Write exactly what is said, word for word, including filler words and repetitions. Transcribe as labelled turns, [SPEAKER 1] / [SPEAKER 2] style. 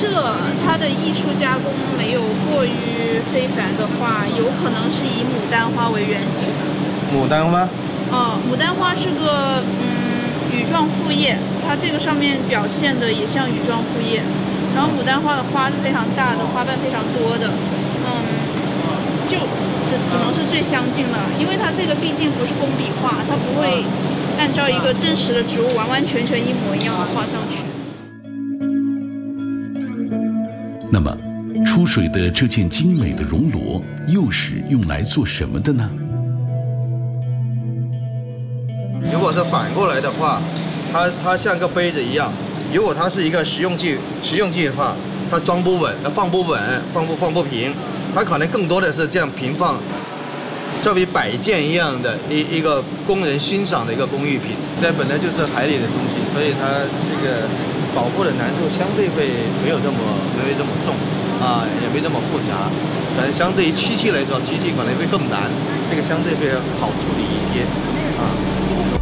[SPEAKER 1] 设它的艺术加工没有过于非凡的话，有可能是以牡丹花为原型的。
[SPEAKER 2] 牡丹花？
[SPEAKER 1] 哦，牡丹花是个嗯羽状复叶，它这个上面表现的也像羽状复叶。然后牡丹花的花是非常大的，花瓣非常多的，嗯，就只只能是最相近的，因为它这个毕竟不是工笔画，它不会按照一个真实的植物完完全全一模一样的画上去。
[SPEAKER 3] 那么，出水的这件精美的熔螺又是用来做什么的呢？
[SPEAKER 2] 如果是反过来的话，它它像个杯子一样。如果它是一个实用器，实用器的话，它装不稳，它放不稳，放不放不平，它可能更多的是这样平放，这比摆件一样的一一个供人欣赏的一个工艺品。这本来就是海里的东西，所以它这个保护的难度相对会没有这么没有这么重啊，也没这么复杂。可能相对于漆器来说，漆器可能会更难，这个相对会好处理一些啊。
[SPEAKER 1] 这个